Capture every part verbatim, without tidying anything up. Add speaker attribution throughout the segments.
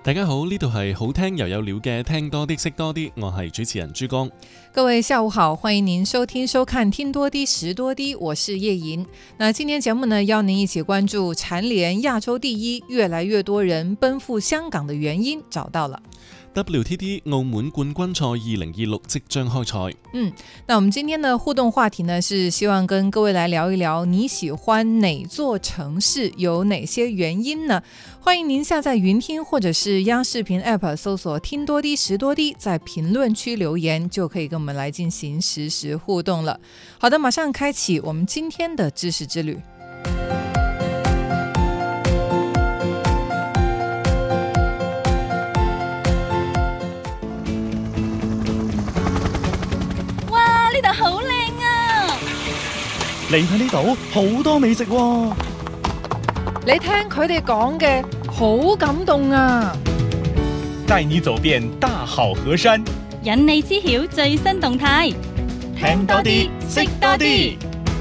Speaker 1: 大家好，呢度係好聽又有料嘅聽多啲識多啲，我係主持人珠江。
Speaker 2: 各位下午好，歡迎您收聽收看聽多啲識多啲，我是葉瑩。那今天節目呢，邀您一起關注蟬聯亞洲第一，越來越多人奔赴香港的原因找到了。
Speaker 1: W T T 澳門冠軍賽二零二六即將開賽。
Speaker 2: 嗯，那我們今天的互動話題呢，是希望跟各位來聊一聊你喜歡哪座城市，有哪些原因呢？歡迎您下載雲聽或者是央視頻 App 搜索聽多啲識多啲，在評論區留言就可以跟我們來進行實時互動了。好的，馬上開啟我們今天的知識之旅。
Speaker 3: 呢度好靚啊！
Speaker 4: 你睇呢度好多美食喎，
Speaker 2: 你聽佢哋講嘅好感動啊！
Speaker 4: 帶你走遍大好河山，
Speaker 3: 引你知曉最新動態，
Speaker 4: 聽多啲，識多啲。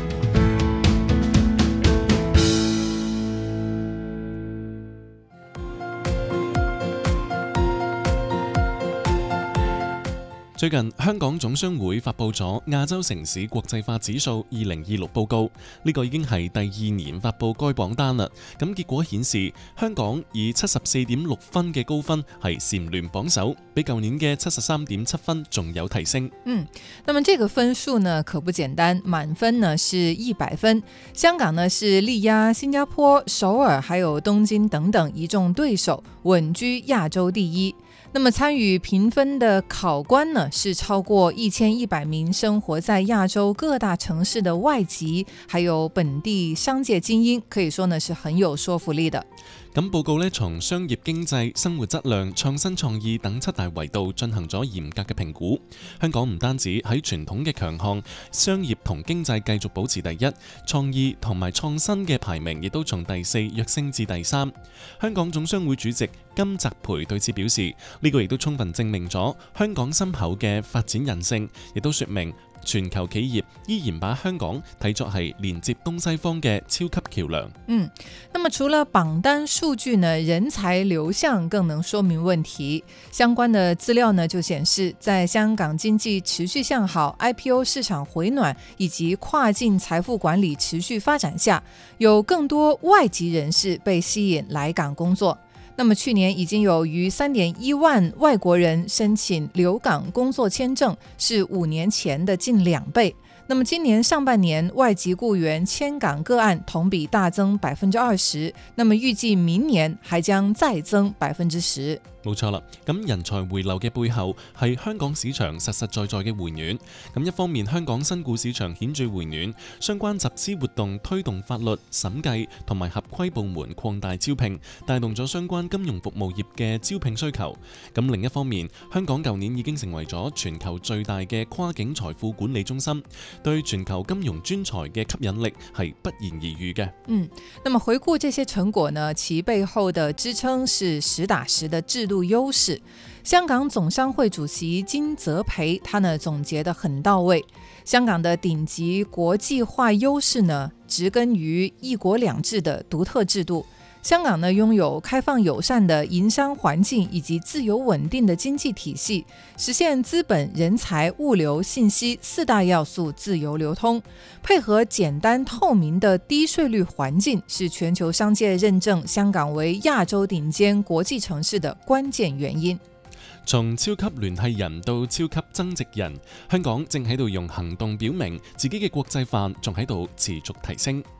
Speaker 1: 最近香港總商會發佈咗亞洲城市國際化指數二零二六報告，呢個已經係第二年發佈該榜單啦。咁結果顯示，香港以七十四點六分嘅高分係蟬聯榜首，比舊年嘅七十三點七分仲有提升。
Speaker 2: 嗯，那麼這個分數呢可不簡單，滿分呢是一百分。香港呢是力壓新加坡、首爾還有東京等等一眾對手，穩居亞洲第一。那麼參與評分的考官呢，是超過一千一百名生活在亞洲各大城市的外籍，還有本地商界精英，可以說呢是很有說服力的。
Speaker 1: 咁報告呢，從商業經濟、生活質量、創新創意等七大維度進行咗嚴格嘅評估。香港唔單止喺傳統嘅強項商業同經濟繼續保持第一，創意同埋創新嘅排名亦都從第四躍升至第三。香港總商會主席金澤培對此表示，呢個亦都充分證明咗香港深厚嘅發展韌性，亦都說明全球企業依然把香港睇作係連接東西方嘅超級橋樑。
Speaker 2: 嗯，那麼除了榜單數據呢，人才流向更能說明問題。相關的資料呢就顯示，在香港經濟持續向好、I P O 市場回暖以及跨境財富管理持續發展下，有更多外籍人士被吸引來港工作。那麼去年已經有逾三點一萬外國人申請留港工作簽證，是五年前的近兩倍。那麼今年上半年外籍僱員遷港個案同比大增百分之二十，那麼預計明年還將再增百分之十。
Speaker 1: 冇錯啦，咁人才回流嘅背後係香港市場實實在在嘅回暖。咁一方面香港新股市場顯著回暖，相關集資活動推動法律、審計同埋合規部門擴大招聘，帶動咗相關金融服務業嘅招聘需求。咁另一方面，香港舊年已經成為咗全球最大嘅跨境財富管理中心，對全球金融專才嘅吸引力係不言而喻嘅。
Speaker 2: 嗯，那麼回顧這些成果呢，其背後的支撐是實打實的制度優勢。香港總商會主席金澤培他呢總結得很到位。香港的頂級國際化優勢呢，植根於一國兩制的獨特制度。香港呢擁有開放友善的營商環境以及自由穩定的經濟體系，實現資本、人才、物流、信息四大要素自由流通，配合簡單透明的低稅率環境，是全球商界認證香港為亞洲頂尖國際城市的關鍵原因。
Speaker 1: 從超級聯繫人到超級增值人，香港正喺度用行動表明自己嘅國際化仲喺度持續提升。